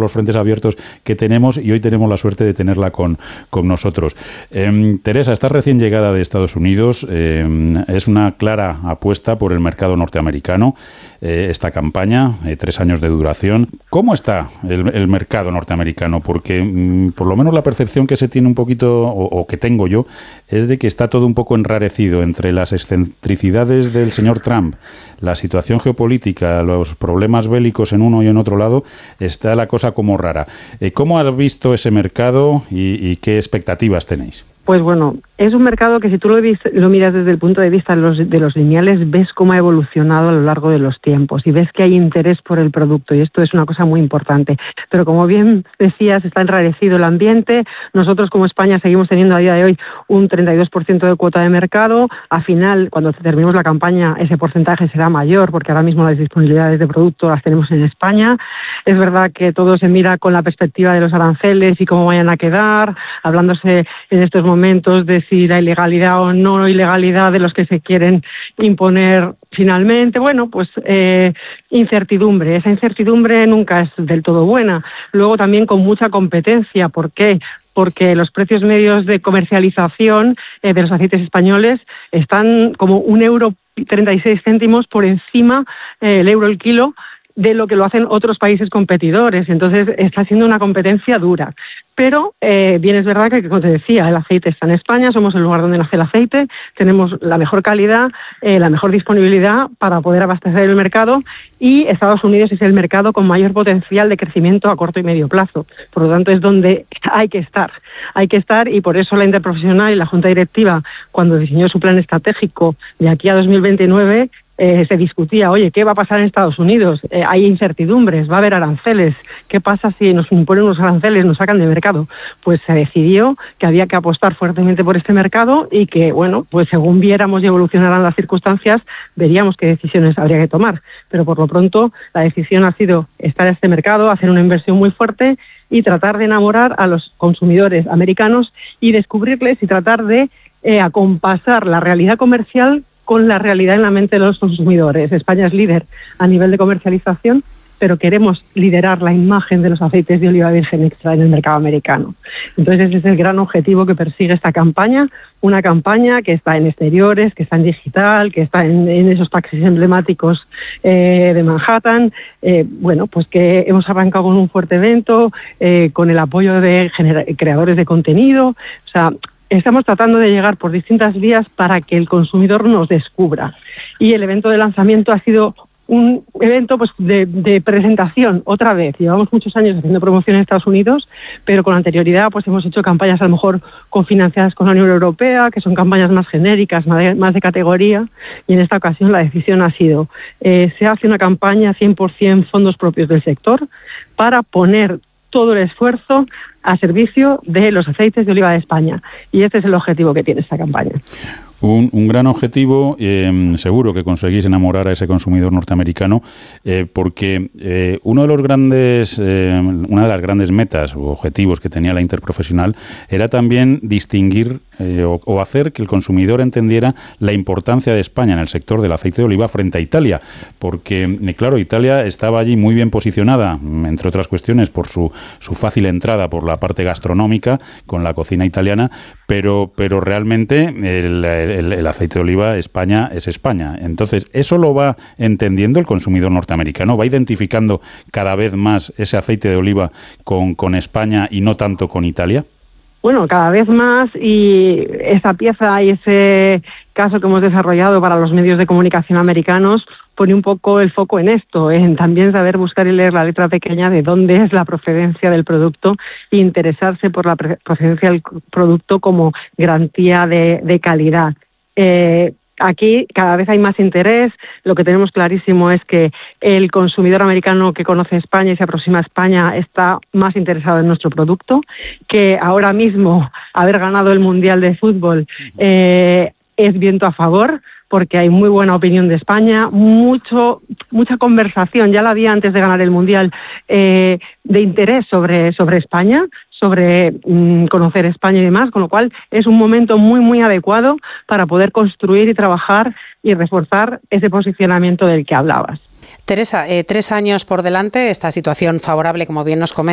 los frentes abiertos que tenemos, y hoy tenemos la suerte de tenerla con nosotros. Teresa, estás recién llegada de Estados Unidos, es una clara apuesta por el mercado norteamericano, esta campaña, 3 años de duración. ¿Cómo está el mercado norteamericano? Porque por lo menos la percepción que se tiene un poquito, o que tengo yo, es de que está todo un poco enrarecido entre las excentricidades del señor Trump, la situación geopolítica, los problemas bélicos en uno y en otro lado. Está la cosa como rara. ¿Cómo has visto ese mercado y qué expectativas tenéis? Pues bueno, es un mercado que si tú lo miras desde el punto de vista de los lineales, ves cómo ha evolucionado a lo largo de los tiempos y ves que hay interés por el producto, y esto es una cosa muy importante. Pero como bien decías, está enrarecido el ambiente. Nosotros como España seguimos teniendo a día de hoy un 32% de cuota de mercado. Al final, cuando terminemos la campaña, ese porcentaje será mayor, porque ahora mismo las disponibilidades de producto las tenemos en España. Es verdad que todo se mira con la perspectiva de los aranceles y cómo vayan a quedar, hablándose en estos momentos de si la ilegalidad o no ilegalidad de los que se quieren imponer finalmente. Bueno, pues incertidumbre. Esa incertidumbre nunca es del todo buena. Luego también con mucha competencia. ¿Por qué? Porque los precios medios de comercialización de los aceites españoles están como €1,36 por encima el euro el kilo de lo que lo hacen otros países competidores. Entonces está siendo una competencia dura. Pero bien es verdad que, como te decía, el aceite está en España, somos el lugar donde nace el aceite, tenemos la mejor calidad, la mejor disponibilidad para poder abastecer el mercado, y Estados Unidos es el mercado con mayor potencial de crecimiento a corto y medio plazo. Por lo tanto, es donde hay que estar. Hay que estar, y por eso la Interprofesional y la Junta Directiva, cuando diseñó su plan estratégico de aquí a 2029, se discutía, oye, ¿qué va a pasar en Estados Unidos? Hay incertidumbres, va a haber aranceles. ¿Qué pasa si nos imponen unos aranceles, nos sacan de mercado? Pues se decidió que había que apostar fuertemente por este mercado y que, bueno, pues según viéramos y evolucionaran las circunstancias, veríamos qué decisiones habría que tomar. Pero por lo pronto la decisión ha sido estar en este mercado, hacer una inversión muy fuerte y tratar de enamorar a los consumidores americanos y descubrirles y tratar de acompasar la realidad comercial con la realidad en la mente de los consumidores. España es líder a nivel de comercialización, pero queremos liderar la imagen de los aceites de oliva virgen extra en el mercado americano. Entonces ese es el gran objetivo que persigue esta campaña, una campaña que está en exteriores, que está en digital, que está en esos taxis emblemáticos de Manhattan. Bueno, pues que hemos arrancado con un fuerte evento, con el apoyo de creadores de contenido. O sea, estamos tratando de llegar por distintas vías para que el consumidor nos descubra. Y el evento de lanzamiento ha sido un evento pues de presentación otra vez. Llevamos muchos años haciendo promoción en Estados Unidos, pero con anterioridad pues hemos hecho campañas a lo mejor cofinanciadas con la Unión Europea, que son campañas más genéricas, más de categoría, y en esta ocasión la decisión ha sido se hace una campaña 100% fondos propios del sector para poner todo el esfuerzo a servicio de los aceites de oliva de España. Y este es el objetivo que tiene esta campaña. Un gran objetivo, seguro que conseguís enamorar a ese consumidor norteamericano, porque una de las grandes metas o objetivos que tenía la Interprofesional era también distinguir o hacer que el consumidor entendiera la importancia de España en el sector del aceite de oliva frente a Italia, porque, claro, Italia estaba allí muy bien posicionada, entre otras cuestiones, por su fácil entrada por la parte gastronómica con la cocina italiana, pero realmente el aceite de oliva, España es España. Entonces, ¿eso lo va entendiendo el consumidor norteamericano? ¿Va identificando cada vez más ese aceite de oliva con España y no tanto con Italia? Bueno, cada vez más, y esa pieza y ese caso que hemos desarrollado para los medios de comunicación americanos pone un poco el foco en esto, en también saber buscar y leer la letra pequeña de dónde es la procedencia del producto e interesarse por la procedencia del producto como garantía de calidad. Aquí cada vez hay más interés. Lo que tenemos clarísimo es que el consumidor americano que conoce España y se aproxima a España está más interesado en nuestro producto, que ahora mismo haber ganado el Mundial de Fútbol es viento a favor, porque hay muy buena opinión de España, mucha conversación, ya la había antes de ganar el Mundial, de interés sobre España, sobre conocer España y demás, con lo cual es un momento muy, muy adecuado para poder construir y trabajar y reforzar ese posicionamiento del que hablabas. Teresa, 3 años por delante, esta situación favorable, como bien nos comenta,